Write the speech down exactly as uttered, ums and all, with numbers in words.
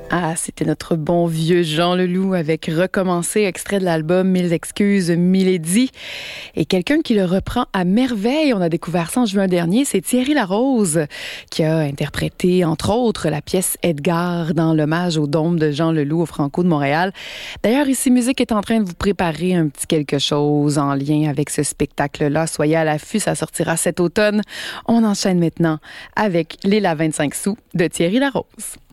Ah, c'était notre bon vieux Jean Leloup avec Recommencer, extrait de l'album Mille excuses, Milady. Et quelqu'un qui le reprend à merveille, on a découvert ça en juin dernier, c'est Thierry Larose qui a interprété, entre autres, la pièce Edgar dans l'hommage au dôme de Jean Leloup au Franco de Montréal. D'ailleurs, ici Musique est en train de vous préparer un petit quelque chose en lien avec ce spectacle-là. Soyez à l'affût, ça sortira cet automne. On enchaîne maintenant avec Les La vingt-cinq sous de Thierry Larose.